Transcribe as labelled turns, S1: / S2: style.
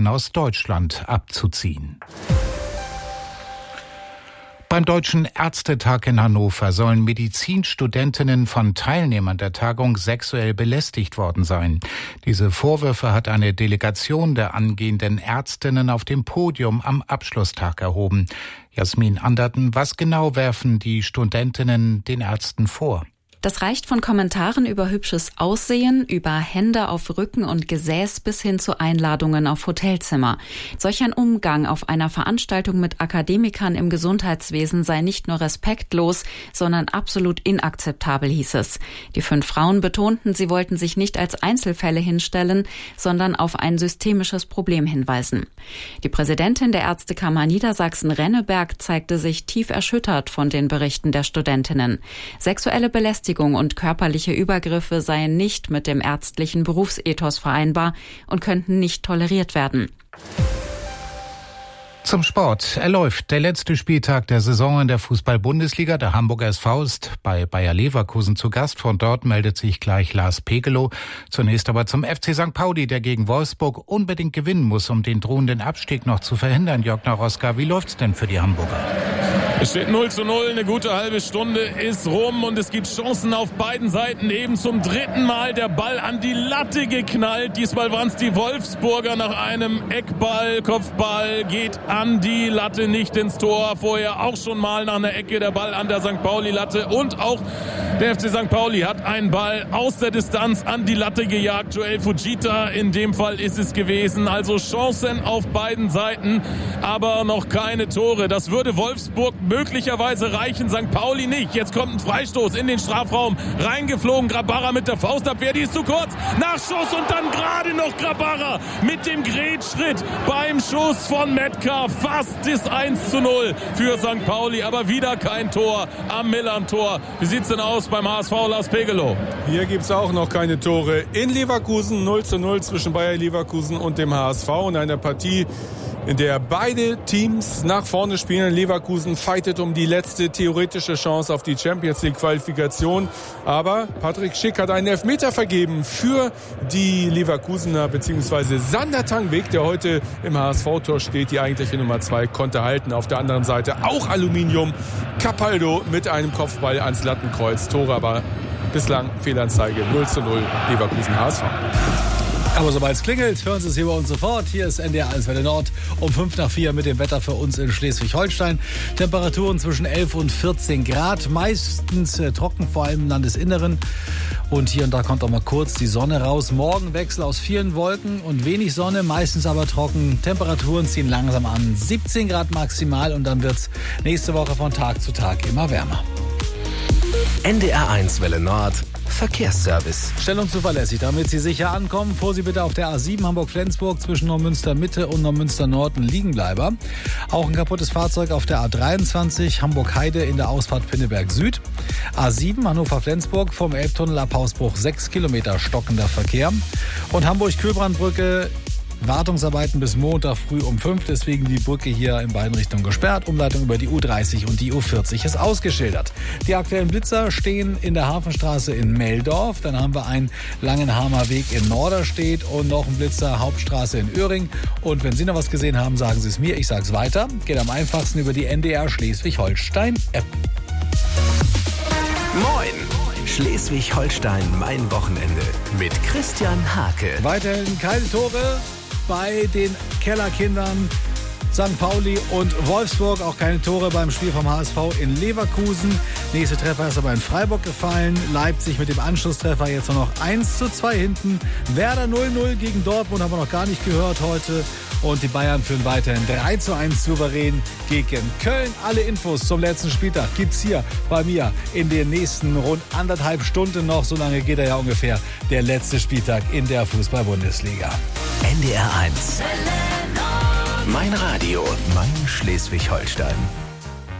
S1: Soldaten aus Deutschland abzuziehen. Beim Deutschen Ärztetag in Hannover sollen Medizinstudentinnen von Teilnehmern der Tagung sexuell belästigt worden sein. Diese Vorwürfe hat eine Delegation der angehenden Ärztinnen auf dem Podium am Abschlusstag erhoben. Jasmin Anderten, was genau werfen die Studentinnen den Ärzten vor?
S2: Das reicht von Kommentaren über hübsches Aussehen, über Hände auf Rücken und Gesäß bis hin zu Einladungen auf Hotelzimmer. Solch ein Umgang auf einer Veranstaltung mit Akademikern im Gesundheitswesen sei nicht nur respektlos, sondern absolut inakzeptabel, hieß es. Die 5 Frauen betonten, sie wollten sich nicht als Einzelfälle hinstellen, sondern auf ein systemisches Problem hinweisen. Die Präsidentin der Ärztekammer Niedersachsen-Renneberg zeigte sich tief erschüttert von den Berichten der Studentinnen. Sexuelle Belästigung und körperliche Übergriffe seien nicht mit dem ärztlichen Berufsethos vereinbar und könnten nicht toleriert werden.
S1: Zum Sport. Er läuft. Der letzte Spieltag der Saison in der Fußball-Bundesliga. Der Hamburger SV ist bei Bayer Leverkusen zu Gast. Von dort meldet sich gleich Lars Pegelow. Zunächst aber zum FC St. Pauli, der gegen Wolfsburg unbedingt gewinnen muss, um den drohenden Abstieg noch zu verhindern. Jörg Naroska, wie läuft's denn für die Hamburger?
S3: Es steht 0:0, eine gute halbe Stunde ist rum und es gibt Chancen auf beiden Seiten. Eben zum 3. Mal der Ball an die Latte geknallt. Diesmal waren es die Wolfsburger nach einem Eckball. Kopfball geht an die Latte, nicht ins Tor. Vorher auch schon mal nach einer Ecke der Ball an der St. Pauli-Latte. Und auch der FC St. Pauli hat einen Ball aus der Distanz an die Latte gejagt. Joel Fujita, in dem Fall ist es gewesen. Also Chancen auf beiden Seiten, aber noch keine Tore. Das würde Wolfsburg möglicherweise reichen, St. Pauli nicht. Jetzt kommt ein Freistoß in den Strafraum. Reingeflogen, Grabarra mit der Faustabwehr, die ist zu kurz. Nachschuss und dann gerade noch Grabarra mit dem Grätschritt beim Schuss von Metcalf. Fast das 1:0 für St. Pauli, aber wieder kein Tor am Millern-Tor. Wie sieht's denn aus beim HSV, Lars Pegelow?
S4: Hier gibt's auch noch keine Tore. In Leverkusen 0:0 zwischen Bayer Leverkusen und dem HSV in einer Partie, in der beide Teams nach vorne spielen. Leverkusen fightet um die letzte theoretische Chance auf die Champions-League-Qualifikation. Aber Patrick Schick hat einen Elfmeter vergeben für die Leverkusener, beziehungsweise Sander Tangweg, der heute im HSV-Tor steht. Die eigentliche Nummer 2 konnte halten. Auf der anderen Seite auch Aluminium. Capaldo mit einem Kopfball ans Lattenkreuz. Tore aber bislang Fehlanzeige 0:0 Leverkusen HSV.
S5: Aber sobald es klingelt, hören Sie es hier bei uns sofort. Hier ist NDR 1 Welle Nord um 5:04 mit dem Wetter für uns in Schleswig-Holstein. Temperaturen zwischen 11 und 14 Grad, meistens trocken, vor allem im Landesinneren. Und hier und da kommt auch mal kurz die Sonne raus. Morgen Wechsel aus vielen Wolken und wenig Sonne, meistens aber trocken. Temperaturen ziehen langsam an, 17 Grad maximal und dann wird es nächste Woche von Tag zu Tag immer wärmer.
S6: NDR 1 Welle Nord Verkehrsservice.
S5: Stellung zuverlässig, damit Sie sicher ankommen. Vor Sie bitte auf der A7 Hamburg-Flensburg zwischen Neumünster Mitte und Neumünster Nord ein Liegenbleiber. Auch ein kaputtes Fahrzeug auf der A23 Hamburg-Heide in der Ausfahrt Pinneberg Süd. A7 Hannover-Flensburg vom Elbtunnel ab Hausbruch 6 Kilometer stockender Verkehr. Und Hamburg-Kühlbrandbrücke. Wartungsarbeiten bis Montag früh um 5, deswegen die Brücke hier in beiden Richtungen gesperrt. Umleitung über die U30 und die U40 ist ausgeschildert. Die aktuellen Blitzer stehen in der Hafenstraße in Meldorf. Dann haben wir einen Langenhamer Weg in Norderstedt und noch einen Blitzer Hauptstraße in Öhring. Und wenn Sie noch was gesehen haben, sagen Sie es mir, ich sage es weiter. Geht am einfachsten über die NDR Schleswig-Holstein-App.
S6: Moin! Schleswig-Holstein, mein Wochenende mit Christian Hake.
S5: Weiterhin keine Tore bei den Kellerkindern St. Pauli und Wolfsburg. Auch keine Tore beim Spiel vom HSV in Leverkusen. Nächster Treffer ist aber in Freiburg gefallen. Leipzig mit dem Anschlusstreffer jetzt nur noch 1:2 hinten. Werder 0:0 gegen Dortmund haben wir noch gar nicht gehört heute. Und die Bayern führen weiterhin 3:1 souverän gegen Köln. Alle Infos zum letzten Spieltag gibt's hier bei mir in den nächsten rund 1,5 Stunden noch. So lange geht er ja ungefähr, der letzte Spieltag in der Fußball-Bundesliga.
S6: NDR 1. Mein Radio, mein Schleswig-Holstein.